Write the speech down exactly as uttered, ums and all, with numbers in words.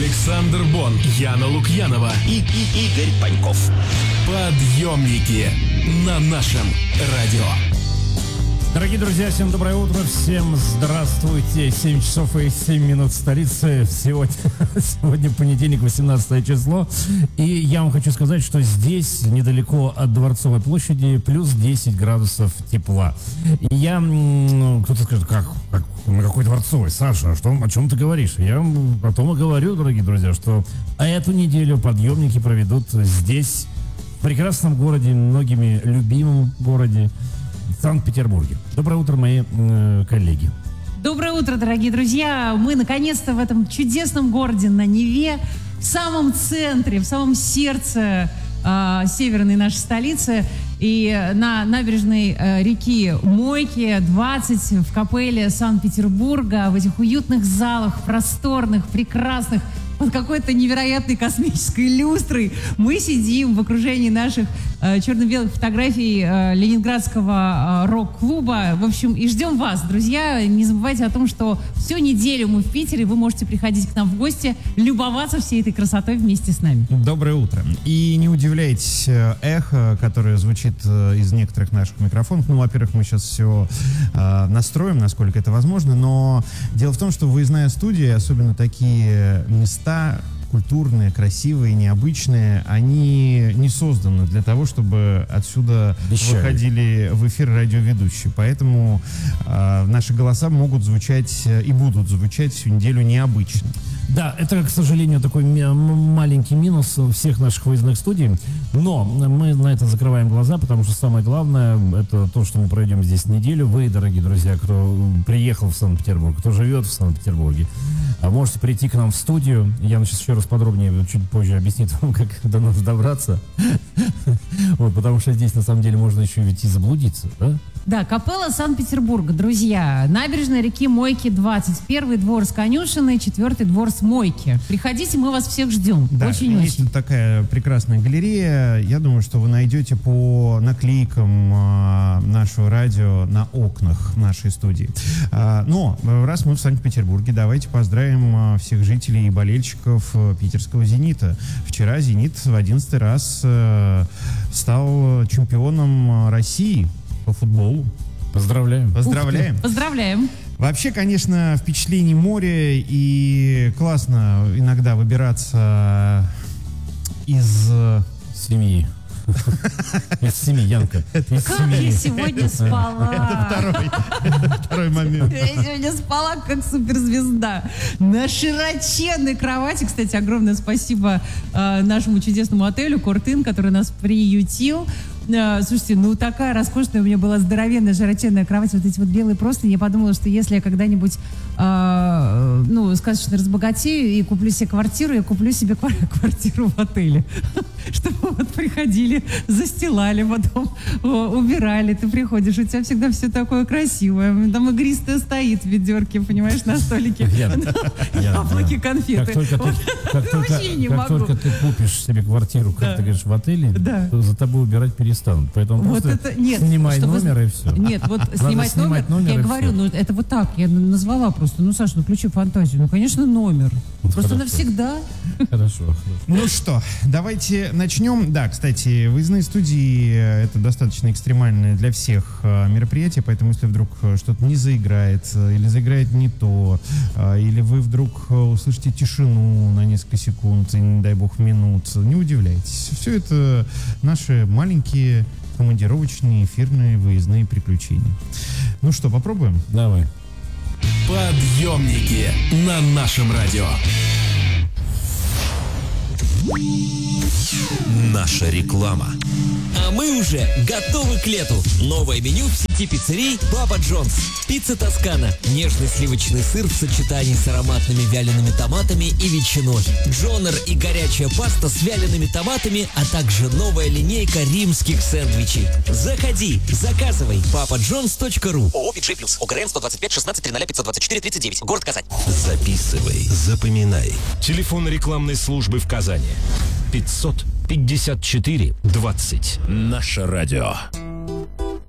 Александр Бон, Яна Лукьянова и, и Игорь Паньков. Подъемники на нашем радио. Дорогие друзья, всем доброе утро, всем здравствуйте. семь часов и семь минут в столице. Сегодня, сегодня понедельник, восемнадцатое число. И я вам хочу сказать, что здесь, недалеко от Дворцовой площади, плюс десять градусов тепла. И я, ну, кто-то скажет, как, как на какой Дворцовой? Саша, а что, о чем ты говоришь? Я вам о том и говорю, дорогие друзья, что эту неделю подъемники проведут здесь, в прекрасном городе, многими любимом городе, Санкт-Петербурге. Доброе утро, мои э, коллеги. Доброе утро, дорогие друзья. Мы наконец-то в этом чудесном городе на Неве, в самом центре, в самом сердце э, северной нашей столицы. И на набережной э, реки Мойки, двадцать, в капелле Санкт-Петербурга, в этих уютных залах, просторных, прекрасных, под какой-то невероятной космической люстрой мы сидим в окружении наших э, черно-белых фотографий э, Ленинградского э, рок-клуба. В общем, и ждем вас, друзья. Не забывайте о том, что всю неделю мы в Питере. Вы можете приходить к нам в гости, любоваться всей этой красотой вместе с нами. Доброе утро. И не удивляйтесь эхо, которое звучит из некоторых наших микрофонов. Ну, во-первых, мы сейчас все э, настроим, насколько это возможно. Но дело в том, что выездная студия, особенно такие места, культурные, красивые, необычные, они не созданы для того, чтобы отсюда Обещаю. выходили в эфир радиоведущие. Поэтому э, наши голоса могут звучать и будут звучать всю неделю необычно. Да, это, к сожалению, такой маленький минус всех наших выездных студий, но мы на это закрываем глаза, потому что самое главное, это то, что мы проведем здесь неделю. Вы, дорогие друзья, кто приехал в Санкт-Петербург, кто живет в Санкт-Петербурге, можете прийти к нам в студию. Я сейчас еще раз подробнее, чуть позже объяснит вам, как до нас добраться. Вот, потому что здесь, на самом деле, можно еще ведь и заблудиться, да? Да, капелла Санкт-Петербурга, друзья. Набережная реки Мойки, двадцать. Первый двор с конюшиной, четвертый двор с Мойки. Приходите, мы вас всех ждем. Да, Очень-очень. Есть такая прекрасная галерея. Я думаю, что вы найдете по наклейкам э, нашего радио на окнах нашей студии. Э, но раз мы в Санкт-Петербурге, давайте поздравим всех жителей и болельщиков питерского «Зенита». Вчера «Зенит» в одиннадцатый раз э, стал чемпионом России по футболу. Поздравляем. Поздравляем. Поздравляем. Вообще, конечно, впечатлений море, и классно иногда выбираться из семьи. Из семьи, Янка. Из как семьи. я сегодня спала. Это второй, второй момент. Я сегодня спала как суперзвезда. На широченной кровати. Кстати, огромное спасибо э, нашему чудесному отелю Кортын, который нас приютил. Uh, слушайте, ну такая роскошная у меня была здоровенная широченная кровать, вот эти вот белые простыни. Я подумала, что если я когда-нибудь uh, ну, сказочно разбогатею и куплю себе квартиру, я куплю себе квартиру в отеле. Чтобы вот приходили, застилали, потом убирали. Ты приходишь, у тебя всегда все такое красивое. Там игристое стоит в ведерке, понимаешь, на столике. Яблоки, конфеты. Как только ты купишь себе квартиру, как ты говоришь, в отеле, то за тобой убирать перестанут. Поэтому вот просто это, нет, снимай чтобы, номер и все. Нет, вот снимать номер, номер, я говорю, все. Ну это вот так, я назвала просто. Ну, Саша, ну включи фантазию. Ну, конечно, номер. Ну, просто хорошо. Навсегда. Хорошо, хорошо. Ну что, давайте начнем. Да, кстати, выездные студии — это достаточно экстремальное для всех мероприятие, поэтому если вдруг что-то не заиграет, или заиграет не то, или вы вдруг услышите тишину на несколько секунд, и, не дай бог, минут, не удивляйтесь. Все это наши маленькие командировочные, эфирные, выездные приключения. Ну что, попробуем? Давай. Подъемники на нашем радио. Наша реклама. А мы уже готовы к лету. Новое меню в сети пиццерий Папа Джонс. Пицца Тоскана. Нежный сливочный сыр в сочетании с ароматными вялеными томатами и ветчиной. Джонер и горячая паста с вялеными томатами, а также новая линейка римских сэндвичей. Заходи, заказывай. папа джонс точка ру. ООО «Пиджей Плюс». ОГРН сто двадцать пять шестнадцать тринадцать пятьсот двадцать четыре тридцать девять. Город Казань. Записывай, запоминай. Телефон рекламной службы в Казани. пятьсот пятьдесят четыре двадцать. Наше радио.